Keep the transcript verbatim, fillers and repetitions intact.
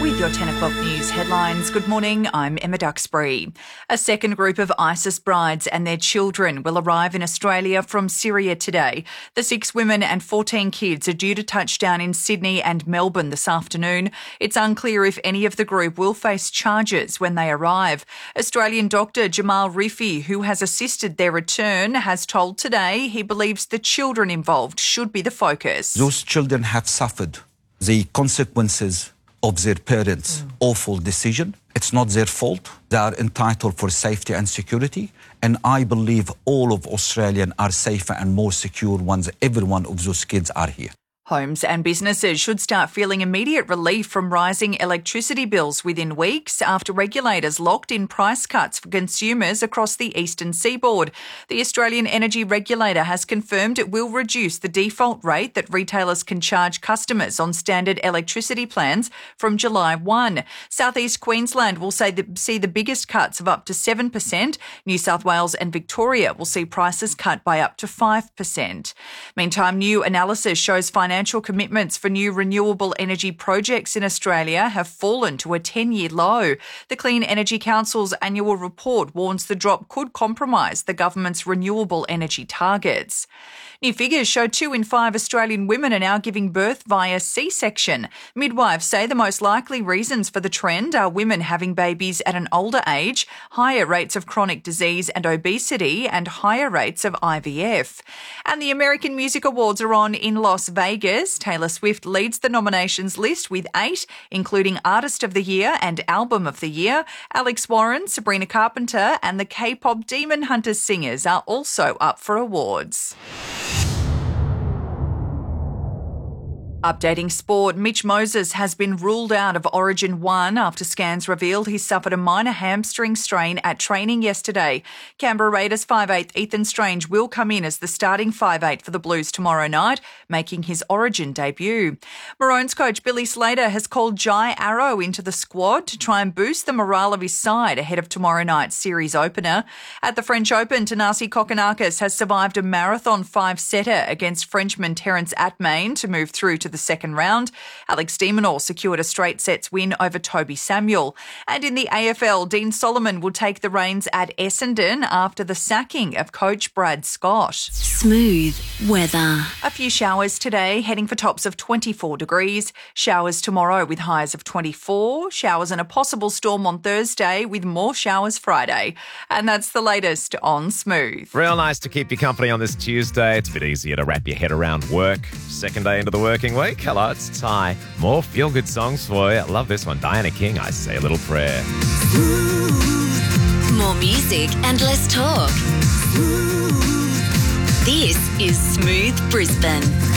with your ten o'clock news headlines. Good morning, I'm Emma Duxbury. A second group of ISIS brides and their children will arrive in Australia from Syria today. The six women and fourteen kids are due to touch down in Sydney and Melbourne this afternoon. It's unclear if any of the group will face charges when they arrive. Australian doctor Jamal Rifi, who has assisted their return, has told Today he believes the children involved should be the focus. Those children have suffered the consequences of their parents' mm. awful decision. It's not their fault. They are entitled for safety and security. And I believe all of Australians are safer and more secure once every one of those kids are here. Homes and businesses should start feeling immediate relief from rising electricity bills within weeks after regulators locked in price cuts for consumers across the eastern seaboard. The Australian Energy Regulator has confirmed it will reduce the default rate that retailers can charge customers on standard electricity plans from July first. South East Queensland will say the, see the biggest cuts of up to seven percent. New South Wales and Victoria will see prices cut by up to five percent. Meantime, new analysis shows financial Financial commitments for new renewable energy projects in Australia have fallen to a ten-year low. The Clean Energy Council's annual report warns the drop could compromise the government's renewable energy targets. New figures show two in five Australian women are now giving birth via C-section. Midwives say the most likely reasons for the trend are women having babies at an older age, higher rates of chronic disease and obesity, and higher rates of I V F. And the American Music Awards are on in Las Vegas. Taylor Swift leads the nominations list with eight, including Artist of the Year and Album of the Year. Alex Warren, Sabrina Carpenter, and the K-pop Demon Hunters singers are also up for awards. Updating sport, Mitch Moses has been ruled out of Origin one after scans revealed he suffered a minor hamstring strain at training yesterday. Canberra Raiders five eight Ethan Strange will come in as the starting five eight for the Blues tomorrow night, making his Origin debut. Maroons coach Billy Slater has called Jai Arrow into the squad to try and boost the morale of his side ahead of tomorrow night's series opener. At the French Open, Thanasi Kokkinakis has survived a marathon five-setter against Frenchman Terence Atmain to move through to the second round. Alex de Minaur secured a straight sets win over Toby Samuel. And in the A F L, Dean Solomon will take the reins at Essendon after the sacking of coach Brad Scott. Smooth weather. A few showers today, heading for tops of twenty-four degrees. Showers tomorrow with highs of twenty-four. Showers and a possible storm on Thursday with more showers Friday. And that's the latest on Smooth. Real nice to keep you company on this Tuesday. It's a bit easier to wrap your head around work. Second day into the working week. Hello, it's Ty. More feel-good songs for you. Love this one. Diana King, I Say a Little Prayer. More music and less talk. This is Smooth Brisbane.